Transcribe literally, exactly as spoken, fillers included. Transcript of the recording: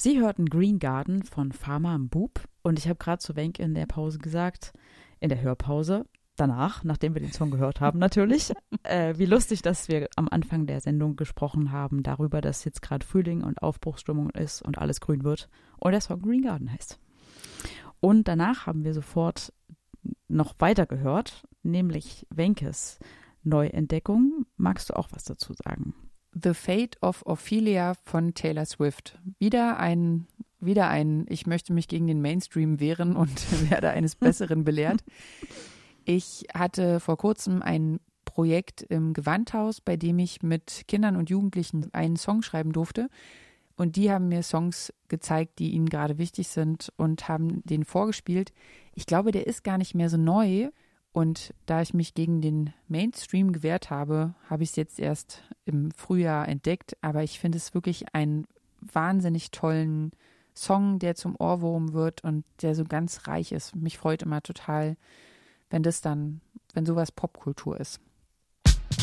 Sie hörten Green Garden von Pharma Boob und ich habe gerade zu Wenk in der Pause gesagt, in der Hörpause, danach, nachdem wir den Song gehört haben natürlich, äh, wie lustig, dass wir am Anfang der Sendung gesprochen haben darüber, dass jetzt gerade Frühling und Aufbruchsstimmung ist und alles grün wird und der Song Green Garden heißt. Und danach haben wir sofort noch weiter gehört, nämlich Wenkes Neuentdeckung. Magst du auch was dazu sagen? The Fate of Ophelia von Taylor Swift. Wieder ein, wieder ein, ich möchte mich gegen den Mainstream wehren und werde eines Besseren belehrt. Ich hatte vor kurzem ein Projekt im Gewandhaus, bei dem ich mit Kindern und Jugendlichen einen Song schreiben durfte. Und die haben mir Songs gezeigt, die ihnen gerade wichtig sind und haben den vorgespielt. Ich glaube, der ist gar nicht mehr so neu. Und da ich mich gegen den Mainstream gewehrt habe, habe ich es jetzt erst im Frühjahr entdeckt. Aber ich finde es wirklich einen wahnsinnig tollen Song, der zum Ohrwurm wird und der so ganz reich ist. Mich freut immer total, wenn das dann, wenn sowas Popkultur ist.